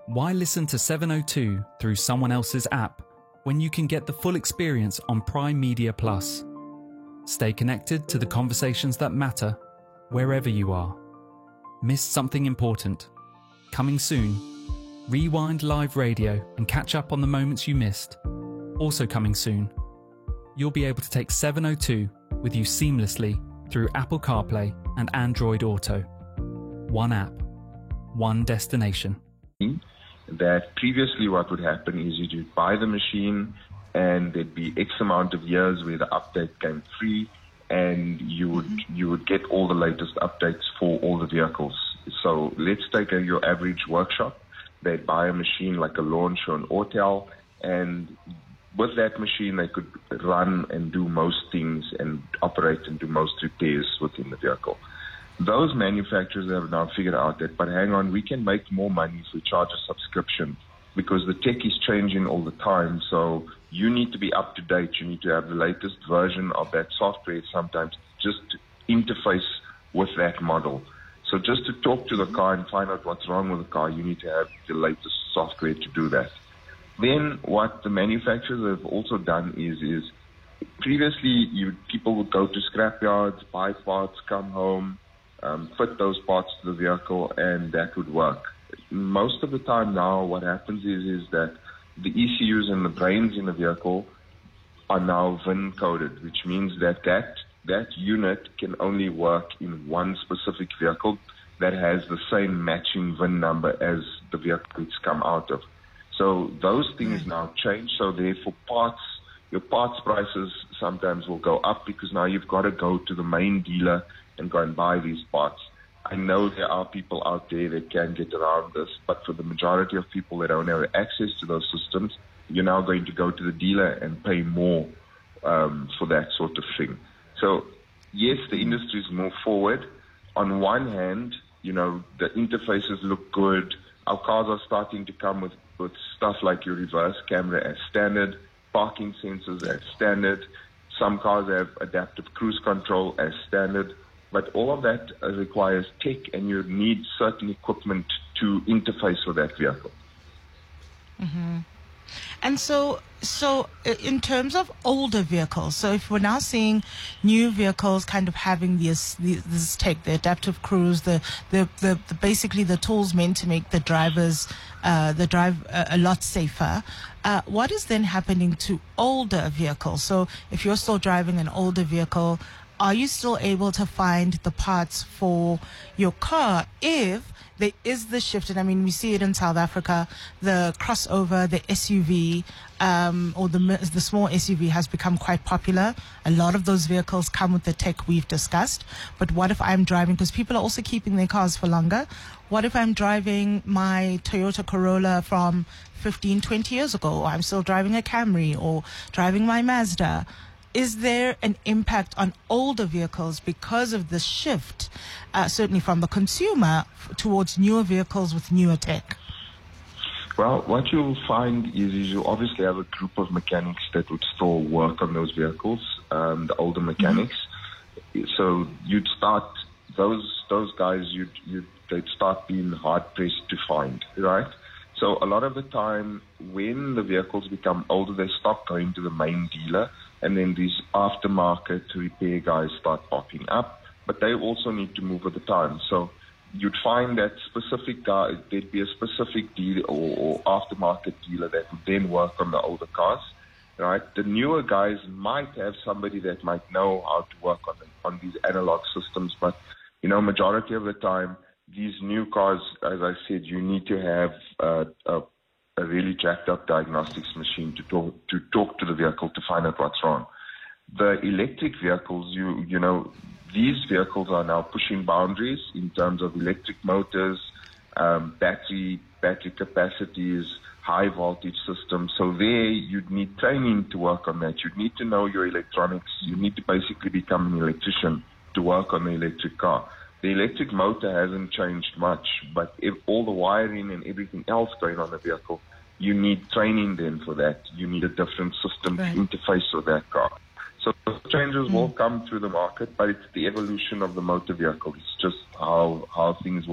Why listen to 702 through someone else's app when you can get the full experience on Prime Media Plus? Stay connected to the conversations that matter wherever you are. Missed something important? Coming soon. Rewind live radio and catch up on the moments you missed. Also coming soon. You'll be able to take 702 with you seamlessly through Apple CarPlay and Android Auto. One app, one destination. That previously what would happen is you'd buy the machine and there'd be X amount of years where the update came free and you would get all the latest updates for all the vehicles. So let's take your average workshop. They'd buy a machine like a Launch or an Autel, and with that machine they could run and do most things and operate and do most repairs within the vehicle. Those manufacturers have now figured out that, but hang on, we can make more money if we charge a subscription, because the tech is changing all the time. So you need to be up to date. You need to have the latest version of that software sometimes just to interface with that model. So just to talk to the car and find out what's wrong with the car, you need to have the latest software to do that. Then what the manufacturers have also done is previously people would go to scrapyards, buy parts, come home, fit those parts to the vehicle, and that would work. Most of the time now what happens is that the ECUs and the brains in the vehicle are now VIN coded, which means that unit can only work in one specific vehicle that has the same matching VIN number as the vehicle it's come out of. So those things now change. So therefore your parts prices sometimes will go up because now you've got to go to the main dealer and go and buy these parts. I know there are people out there that can get around this, but for the majority of people that don't have access to those systems, you're now going to go to the dealer and pay more for that sort of thing. So yes, the industry's moved forward. On one hand, the interfaces look good. Our cars are starting to come with stuff like your reverse camera as standard, parking sensors as standard. Some cars have adaptive cruise control as standard. But all of that requires tech, and you need certain equipment to interface with that vehicle. Mm-hmm. And so in terms of older vehicles, so if we're now seeing new vehicles kind of having this tech, the adaptive cruise, the basically the tools meant to make the drive a lot safer, what is then happening to older vehicles? So if you're still driving an older vehicle, are you still able to find the parts for your car if there is the shift? And I mean, we see it in South Africa, the crossover, the SUV, or the small SUV has become quite popular. A lot of those vehicles come with the tech we've discussed. But what if I'm driving, because people are also keeping their cars for longer, what if I'm driving my Toyota Corolla from 15, 20 years ago, or I'm still driving a Camry or driving my Mazda? Is there an impact on older vehicles because of the shift, certainly from the consumer, towards newer vehicles with newer tech? Well, what you'll find is you obviously have a group of mechanics that would still work on those vehicles, the older mechanics. Mm-hmm. So you'd start, those guys, they'd start being hard-pressed to find, right? So a lot of the time, when the vehicles become older, they stop going to the main dealer, and then these aftermarket repair guys start popping up, but they also need to move with the time. So you'd find that specific guy, there'd be a specific dealer or aftermarket dealer that would then work on the older cars, right? The newer guys might have somebody that might know how to work on these analog systems, but majority of the time, these new cars, as I said, you need to have a really jacked up diagnostics machine to talk to the vehicle to find out what's wrong. The electric vehicles, these vehicles are now pushing boundaries in terms of electric motors, battery capacities, high voltage systems. So there you'd need training to work on that. You'd need to know your electronics. You need to basically become an electrician to work on the electric car. The electric motor hasn't changed much, but if all the wiring and everything else going on the vehicle, you need training then for that. You need a different system to interface with that car. So changes will come through the market, but it's the evolution of the motor vehicle. It's just how things will